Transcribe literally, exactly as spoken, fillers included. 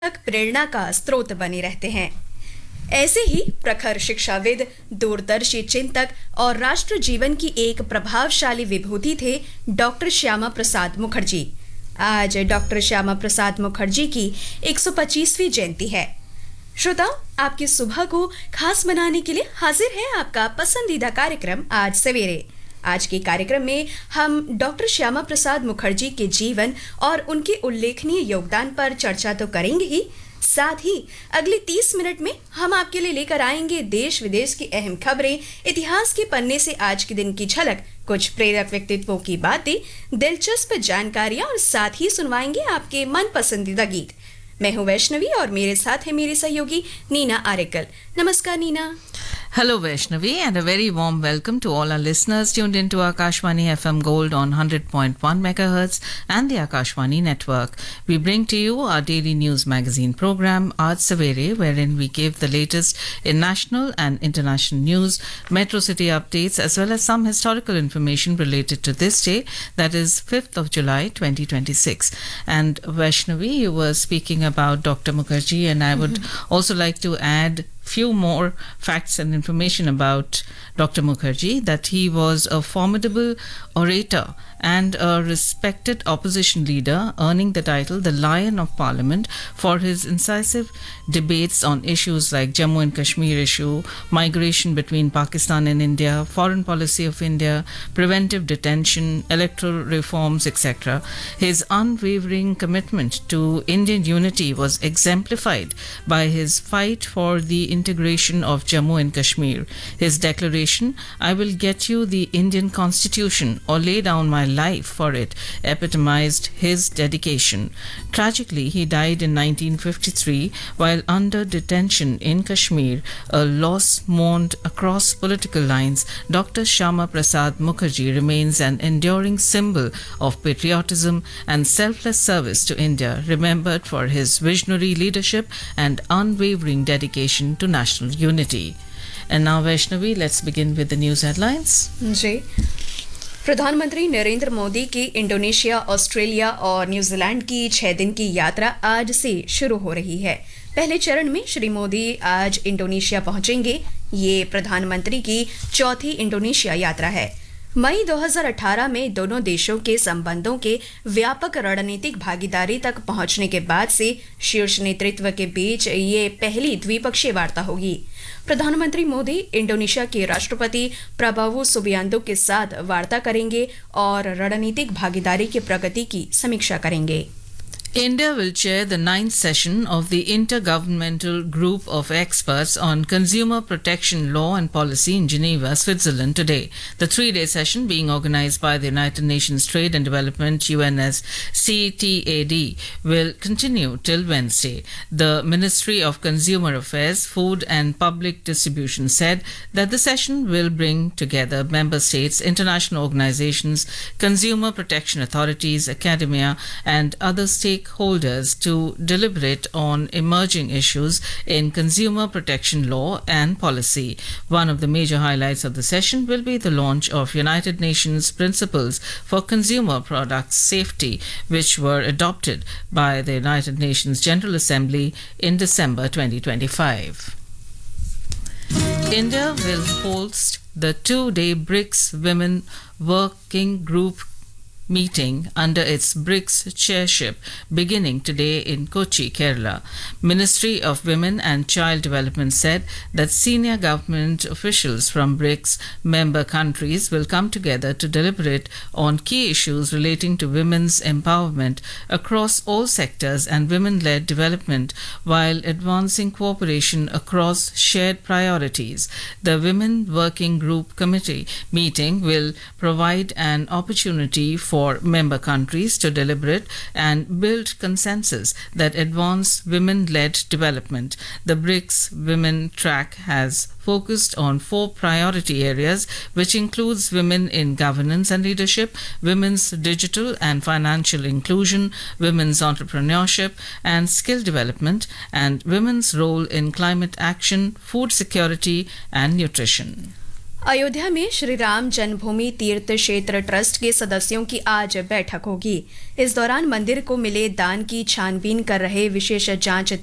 तक प्रेरणा का स्रोत बने रहते हैं। ऐसे ही प्रखर शिक्षाविद, दूरदर्शी चिंतक और राष्ट्र जीवन की एक प्रभावशाली विभूति थे डॉक्टर श्यामा प्रसाद मुखर्जी। आज डॉक्टर श्यामा प्रसाद मुखर्जी की एक सौ पच्चीसवीं जयंती है। श्रोताओ, आपकी सुबह को खास बनाने के लिए हाजिर है आपका पसंदीदा कार्यक्रम आज सवेरे। आज के कार्यक्रम में हम डॉक्टर श्यामा प्रसाद मुखर्जी के जीवन और उनके उल्लेखनीय योगदान पर चर्चा तो करेंगे ही, साथ ही अगले तीस मिनट में हम आपके लिए लेकर आएंगे देश विदेश की अहम खबरें, इतिहास के पन्ने से आज के दिन की झलक, कुछ प्रेरक व्यक्तित्वों की बातें, दिलचस्प जानकारियां और साथ ही सुनवाएंगे आपके मन पसंदीदा गीत। मैं हूं वैष्णवी और मेरे साथ है मेरी सहयोगी नीना आरेकल। नमस्कार Neena. Hello Vaishnavi, and a very warm welcome to all our listeners tuned into Akashvani F M Gold on one hundred point one megahertz and the Akashvani network. We bring to you our daily news magazine program Aaj Savere, wherein we give the latest in national and international news, metro city updates, as well as some historical information related to this day, that is fifth of July twenty twenty-six. And Vaishnavi, you were speaking about Doctor Mukherjee, and I would mm-hmm. also like to add few more facts and information about Doctor Mukherjee, that he was a formidable orator and a respected opposition leader, earning the title the Lion of Parliament for his incisive debates on issues like Jammu and Kashmir issue, migration between Pakistan and India, foreign policy of India, preventive detention, electoral reforms, et cetera. His unwavering commitment to Indian unity was exemplified by his fight for the integration of Jammu and Kashmir. His declaration, "I will get you the Indian Constitution or lay down my life for it," epitomized his dedication. Tragically, he died in nineteen fifty-three while under detention in Kashmir, a loss mourned across political lines. Doctor Shama Prasad Mukherjee remains an enduring symbol of patriotism and selfless service to India, remembered for his visionary leadership and unwavering dedication to national unity. And now, Vaishnavi, let's begin with the news headlines. जी, प्रधानमंत्री नरेंद्र मोदी की Indonesia, Australia और New Zealand की छह दिन की यात्रा आज से शुरू हो रही है। पहले चरण में श्री मोदी आज इंडोनेशिया पहुंचेंगे। ये प्रधानमंत्री की चौथी इंडोनेशिया यात्रा है। मई दो हज़ार अठारह में दोनों देशों के संबंधों के व्यापक रणनीतिक भागीदारी तक पहुंचने के बाद से शीर्ष नेतृत्व के बीच ये पहली द्विपक्षीय वार्ता होगी। प्रधानमंत्री मोदी इंडोनेशिया के राष्ट्रपति प्रबोवो सुबियांतो के साथ वार्ता करेंगे और रणनीतिक भागीदारी की प्रगति की समीक्षा करेंगे। India will chair the ninth session of the Intergovernmental Group of Experts on Consumer Protection Law and Policy in Geneva, Switzerland today. The three-day session, being organized by the United Nations Trade and Development U N S C T A D, will continue till Wednesday. The Ministry of Consumer Affairs, Food and Public Distribution said that the session will bring together member states, international organizations, consumer protection authorities, academia, and other stakeholders Stakeholders to deliberate on emerging issues in consumer protection law and policy. One of the major highlights of the session will be the launch of United Nations Principles for Consumer Products Safety, which were adopted by the United Nations General Assembly in December twenty twenty-five. India will host the two-day BRICS Women Working Group meeting under its BRICS chairship beginning today in Kochi, Kerala. Ministry of Women and Child Development said that senior government officials from BRICS member countries will come together to deliberate on key issues relating to women's empowerment across all sectors and women-led development while advancing cooperation across shared priorities. The Women Working Group Committee meeting will provide an opportunity for for member countries to deliberate and build consensus that advance women-led development. The BRICS Women Track has focused on four priority areas, which includes women in governance and leadership, women's digital and financial inclusion, women's entrepreneurship and skill development, and women's role in climate action, food security and nutrition. Ayodhya में श्री राम जन्मभूमि तीर्थ क्षेत्र trust के सदस्यों की आज बैठक होगी। इस दौरान मंदिर को मिले दान की छानबीन कर रहे विशेष जांच